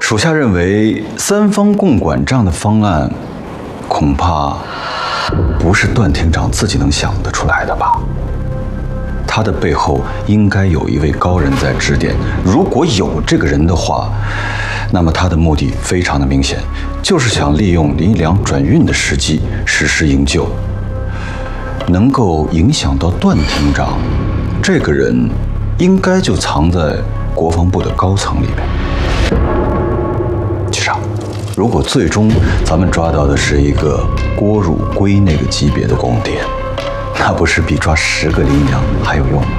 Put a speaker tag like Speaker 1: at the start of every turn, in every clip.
Speaker 1: 属下认为三方共管账的方案，恐怕不是段厅长自己能想得出来的吧？他的背后应该有一位高人在指点。如果有这个人的话，那么他的目的非常的明显，就是想利用林良转运的时机实施营救，能够影响到段厅长。这个人应该就藏在国防部的高层里面。局长，如果最终咱们抓到的是一个郭汝瑰那个级别的公谍，那不是比抓10个林良还有用吗？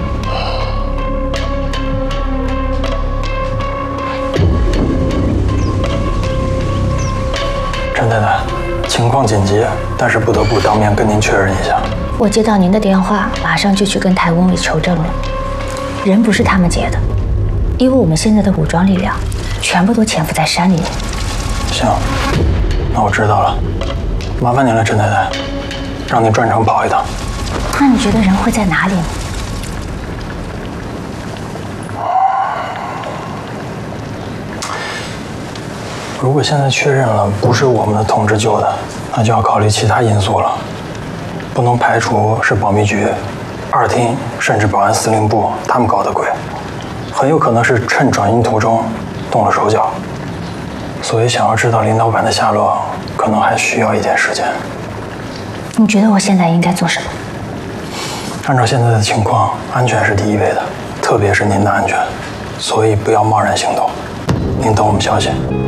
Speaker 2: 陈太太，情况紧急，但是不得不当面跟您确认一下。
Speaker 3: 我接到您的电话，马上就去跟台文委求证了。人不是他们劫的，因为我们现在的武装力量全部都潜伏在山里。
Speaker 2: 行，那我知道了，麻烦您了，陈太太，让您专程跑一趟。
Speaker 3: 那你觉得人会在哪里呢？
Speaker 2: 如果现在确认了不是我们的同志救的，那就要考虑其他因素了，不能排除是保密局、二厅甚至保安司令部他们搞的鬼，很有可能是趁转运途中动了手脚。所以想要知道林老板的下落，可能还需要一点时间。
Speaker 3: 你觉得我现在应该做什么？
Speaker 2: 按照现在的情况，安全是第一位的，特别是您的安全，所以不要贸然行动。您等我们消息。